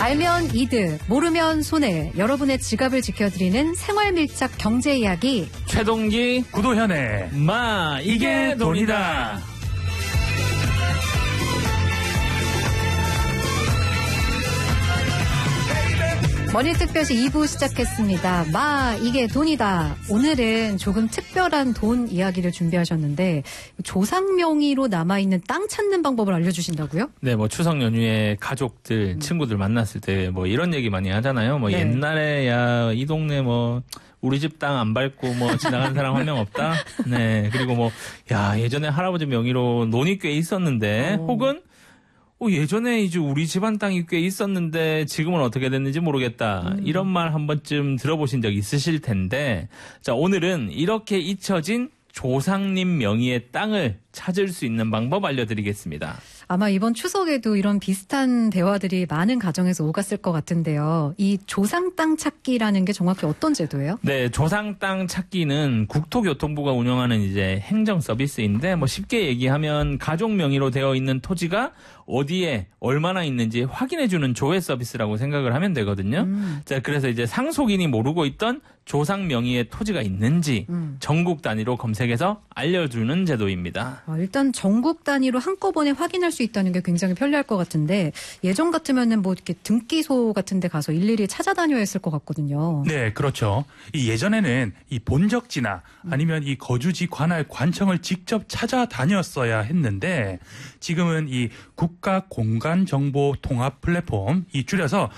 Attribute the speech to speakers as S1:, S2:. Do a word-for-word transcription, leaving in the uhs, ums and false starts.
S1: 알면 이득, 모르면 손해. 여러분의 지갑을 지켜드리는 생활밀착 경제 이야기.
S2: 최동기,
S3: 구도현의
S2: 마 이게 돈이다.
S1: 머니특별시 이 부 시작했습니다. 마 이게 돈이다. 오늘은 조금 특별한 돈 이야기를 준비하셨는데 조상 명의로 남아있는 땅 찾는 방법을 알려주신다고요?
S2: 네, 뭐 추석 연휴에 가족들, 음. 친구들 만났을 때 뭐 이런 얘기 많이 하잖아요. 뭐 네. 옛날에 야, 이 동네 뭐 우리 집 땅 안 밟고 뭐 지나가는 사람 한 명 없다. 네, 그리고 뭐 야 예전에 할아버지 명의로 논이 꽤 있었는데, 오. 혹은 어, 예전에 이제 우리 집안 땅이 꽤 있었는데 지금은 어떻게 됐는지 모르겠다. 음. 이런 말 한 번쯤 들어보신 적 있으실 텐데, 자, 오늘은 이렇게 잊혀진 조상님 명의의 땅을 찾을 수 있는 방법 알려드리겠습니다.
S1: 아마 이번 추석에도 이런 비슷한 대화들이 많은 가정에서 오갔을 것 같은데요. 이 조상 땅 찾기라는 게 정확히 어떤 제도예요?
S2: 네, 조상 땅 찾기는 국토교통부가 운영하는 이제 행정 서비스인데, 뭐 쉽게 얘기하면 가족 명의로 되어 있는 토지가 어디에 얼마나 있는지 확인해주는 조회 서비스라고 생각을 하면 되거든요. 음. 자, 그래서 이제 상속인이 모르고 있던 조상 명의의 토지가 있는지 음. 전국 단위로 검색해서 알려주는 제도입니다.
S1: 아, 일단 전국 단위로 한꺼번에 확인할 수 있다는 게 굉장히 편리할 것 같은데, 예전 같으면은 뭐 이렇게 등기소 같은 데 가서 일일이 찾아다녀야 했을 것 같거든요.
S3: 네, 그렇죠. 이 예전에는 이 본적지나 아니면 이 거주지 관할 관청을 직접 찾아다녔어야 했는데, 지금은 이 국가 공간정보 통합 플랫폼, 이 줄여서